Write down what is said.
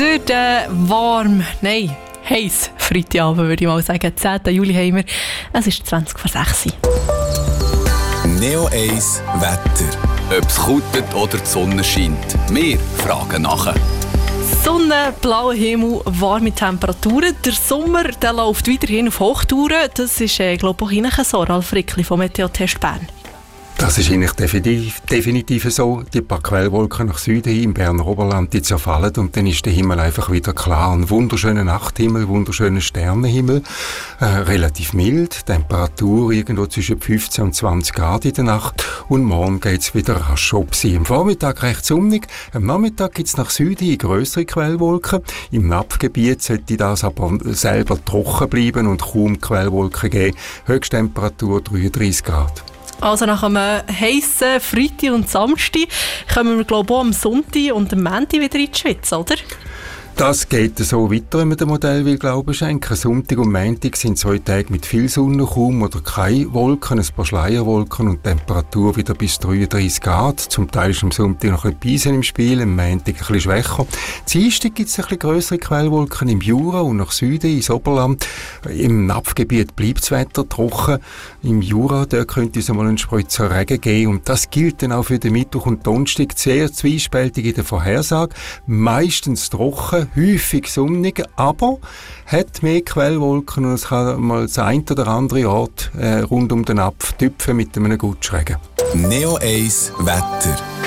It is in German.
Durch den heiß Freitagabend, würde ich mal sagen. 10. Juli haben wir. Es ist 20 vor 6 Uhr. Neo 1 Wetter. Ob es kutet oder die Sonne scheint. Wir fragen nachher. Sonne, blauer Himmel, warme Temperaturen. Der Sommer der läuft weiterhin auf Hochtouren. Das ist, glaube ich, auch Ihnen so, Ralf Rickli vom Meteotest Bern. Das ist eigentlich definitiv so. Die paar Quellwolken nach Süden hin, im Berner Oberland, die zerfallen und dann ist der Himmel einfach wieder klar. Ein wunderschöner Nachthimmel, wunderschöner Sternenhimmel, relativ mild, Temperatur irgendwo zwischen 15 und 20 Grad in der Nacht und morgen geht es wieder rasch ab. Am Vormittag recht sonnig, am Nachmittag gibt es nach Süden hin grössere Quellwolken. Im Napfgebiet sollte das aber selber trocken bleiben und kaum Quellwolken geben. Höchsttemperatur 33 Grad. Also nach einem heissen Freitag und Samstag kommen wir, glaube ich, auch am Sonntag und am Montag wieder in die Schweiz, oder? Das geht so weiter, wenn man dem Modell will Glauben schenken. Sonntag und Montag sind 2 Tage mit viel Sonne, kaum oder keine Wolken, ein paar Schleierwolken und Temperatur wieder bis 33 Grad. Zum Teil ist am Sonntag noch ein bisschen im Spiel, am Montag ein bisschen schwächer. Am Dienstag gibt es ein bisschen grössere Quellwolken im Jura und nach Süden, ins Oberland. Im Napfgebiet bleibt das Wetter trocken. Im Jura, da könnte es einmal einen Spritzer Regen geben. Und das gilt dann auch für den Mittwoch und Donnerstag. Sehr zwiespältig in der Vorhersage. Meistens trocken, häufig sonnig, aber hat mehr Quellwolken und es kann mal das ein oder andere Ort rund um den Napf tüpfen mit einem Gutschregen. Neo 1 Wetter.